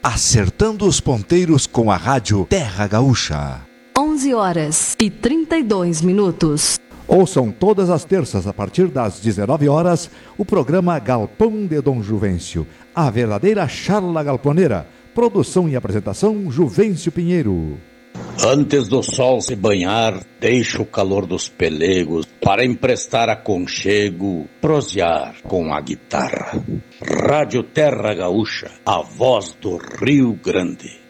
acertando os ponteiros com a Rádio Terra Gaúcha. 11h32. Ouçam todas as terças, a partir das 19 horas, o programa Galpão de Dom Juvencio, a verdadeira charla galponeira. Produção e apresentação, Juvencio Pinheiro. Antes do sol se banhar, deixa o calor dos pelegos para emprestar aconchego, prosear com a guitarra. Rádio Terra Gaúcha, a voz do Rio Grande.